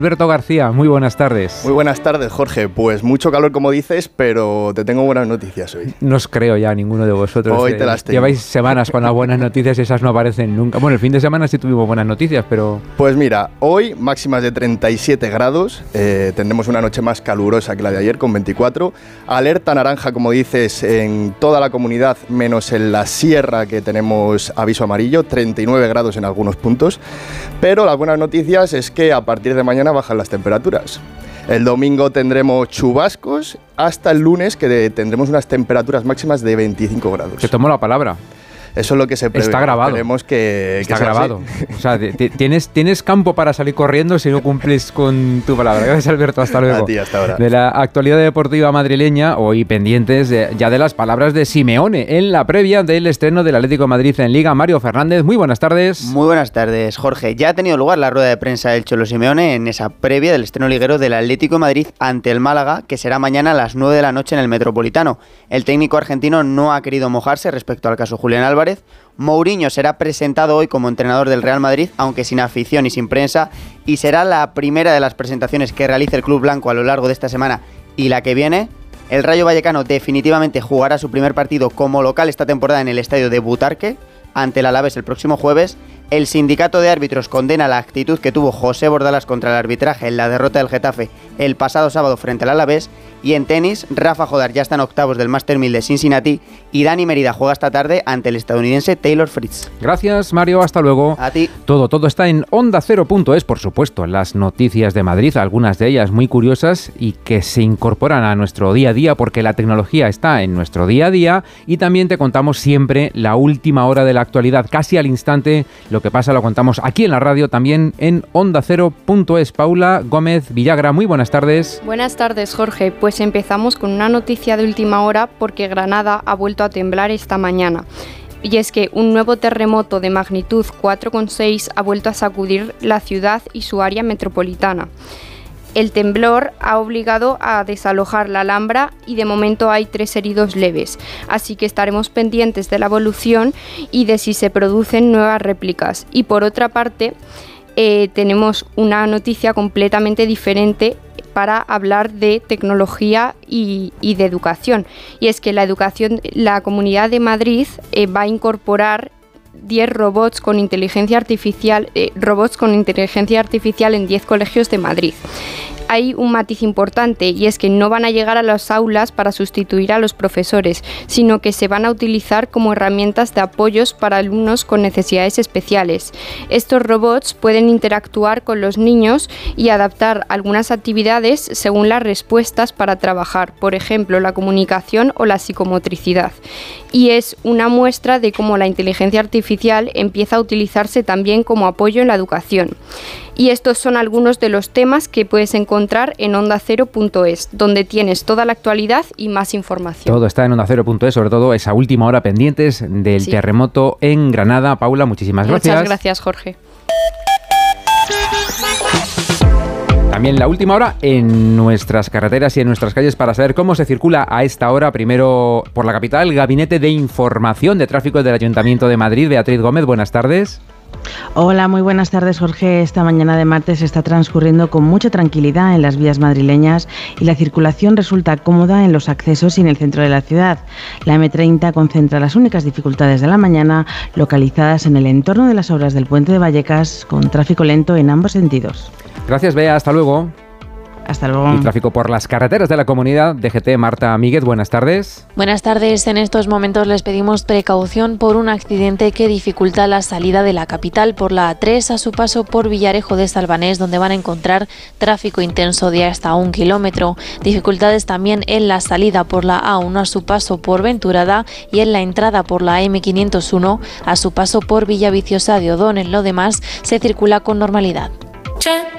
Alberto García, muy buenas tardes. Muy buenas tardes, Jorge. Pues mucho calor, como dices, pero te tengo buenas noticias hoy. No os creo ya ninguno de vosotros. Hoy te las tengo. Lleváis semanas con las buenas noticias y esas no aparecen nunca. Bueno, el fin de semana sí tuvimos buenas noticias, pero... Pues mira, hoy máximas de 37 grados, tendremos una noche más calurosa que la de ayer, con 24. Alerta naranja, como dices, en toda la comunidad, menos en la sierra, que tenemos aviso amarillo, 39 grados en algunos puntos. Pero las buenas noticias es que a partir de mañana bajan las temperaturas. El domingo tendremos chubascos hasta el lunes, que tendremos unas temperaturas máximas de 25 grados. Te tomo la palabra. Eso es lo que se prevé. Está grabado. Esperemos que está grabado. O sea, tienes campo para salir corriendo si no cumples con tu palabra. Gracias, Alberto. Hasta luego. A ti, hasta ahora. De la actualidad deportiva madrileña, hoy pendientes ya de las palabras de Simeone en la previa del estreno del Atlético de Madrid en Liga. Mario Fernández, muy buenas tardes. Muy buenas tardes, Jorge. Ya ha tenido lugar la rueda de prensa del Cholo Simeone en esa previa del estreno liguero del Atlético de Madrid ante el Málaga, que será mañana a las 9 de la noche en el Metropolitano. El técnico argentino no ha querido mojarse respecto al caso Julián Álvarez. Mourinho será presentado hoy como entrenador del Real Madrid, aunque sin afición y sin prensa, y será la primera de las presentaciones que realice el club blanco a lo largo de esta semana y la que viene. El Rayo Vallecano definitivamente jugará su primer partido como local esta temporada en el estadio de Butarque, ante el Alavés el próximo jueves. El sindicato de árbitros condena la actitud que tuvo José Bordalás contra el arbitraje en la derrota del Getafe el pasado sábado frente al Alavés. Y en tenis, Rafa Jodar ya está en octavos del Master 1000 de Cincinnati y Dani Merida juega esta tarde ante el estadounidense Taylor Fritz. Gracias, Mario, hasta luego. A ti. Todo está en OndaCero.es, por supuesto, las noticias de Madrid, algunas de ellas muy curiosas y que se incorporan a nuestro día a día porque la tecnología está en nuestro día a día, y también te contamos siempre la última hora de la actualidad, casi al instante. Lo que pasa lo contamos aquí en la radio, también en OndaCero.es. Paula Gómez Villagra, muy buenas tardes. Buenas tardes, Jorge. Pues empezamos con una noticia de última hora porque Granada ha vuelto a temblar esta mañana. Y es que un nuevo terremoto de magnitud 4,6 ha vuelto a sacudir la ciudad y su área metropolitana. El temblor ha obligado a desalojar la Alhambra y de momento hay 3 heridos leves, así que estaremos pendientes de la evolución y de si se producen nuevas réplicas. Y por otra parte, tenemos una noticia completamente diferente para hablar de tecnología y de educación, y es que la Comunidad de Madrid va a incorporar 10 robots con inteligencia artificial en 10 colegios de Madrid. Hay un matiz importante, y es que no van a llegar a las aulas para sustituir a los profesores, sino que se van a utilizar como herramientas de apoyos para alumnos con necesidades especiales. Estos robots pueden interactuar con los niños y adaptar algunas actividades según las respuestas para trabajar, por ejemplo, la comunicación o la psicomotricidad. Y es una muestra de cómo la inteligencia artificial empieza a utilizarse también como apoyo en la educación. Y estos son algunos de los temas que puedes encontrar en OndaCero.es, donde tienes toda la actualidad y más información. Todo está en OndaCero.es, sobre todo esa última hora pendientes del terremoto en Granada. Paula, muchísimas gracias. Muchas gracias, Jorge. También la última hora en nuestras carreteras y en nuestras calles para saber cómo se circula a esta hora. Primero por la capital, el Gabinete de Información de Tráfico del Ayuntamiento de Madrid. Beatriz Gómez, buenas tardes. Hola, muy buenas tardes, Jorge. Esta mañana de martes está transcurriendo con mucha tranquilidad en las vías madrileñas y la circulación resulta cómoda en los accesos y en el centro de la ciudad. La M30 concentra las únicas dificultades de la mañana localizadas en el entorno de las obras del puente de Vallecas, con tráfico lento en ambos sentidos. Gracias, Bea. Hasta luego. Hasta luego. Y tráfico por las carreteras de la comunidad. DGT, Marta Míguez, buenas tardes. Buenas tardes. En estos momentos les pedimos precaución por un accidente que dificulta la salida de la capital por la A3 a su paso por Villarejo de Salvanés, donde van a encontrar tráfico intenso de hasta 1 kilómetro. Dificultades también en la salida por la A1 a su paso por Venturada y en la entrada por la M501 a su paso por Villaviciosa de Odón. En lo demás se circula con normalidad.